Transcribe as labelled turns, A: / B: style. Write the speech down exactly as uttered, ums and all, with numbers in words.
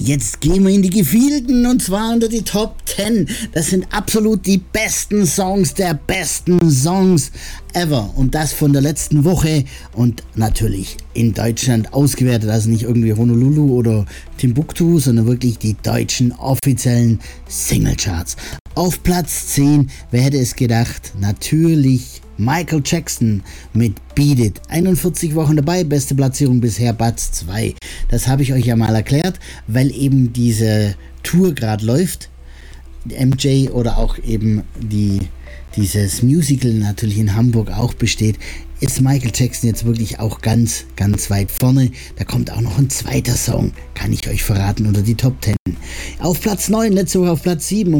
A: jetzt gehen wir in die Gefilden und zwar unter die Top zehn. Das sind absolut die besten Songs der besten Songs ever. Und das von der letzten Woche und natürlich in Deutschland ausgewertet. Also nicht irgendwie Honolulu oder Timbuktu, sondern wirklich die deutschen offiziellen Singlecharts. Auf Platz zehn, wer hätte es gedacht? Natürlich Michael Jackson mit Beat It. einundvierzig Wochen dabei, beste Platzierung bisher Platz zwei. Das habe ich euch ja mal erklärt, weil eben diese Tour gerade läuft. M J oder auch eben die, dieses Musical natürlich in Hamburg auch besteht, ist Michael Jackson jetzt wirklich auch ganz, ganz weit vorne. Da kommt auch noch ein zweiter Song, kann ich euch verraten, unter die Top zehn. Auf Platz neun, letzte Woche auf Platz sieben.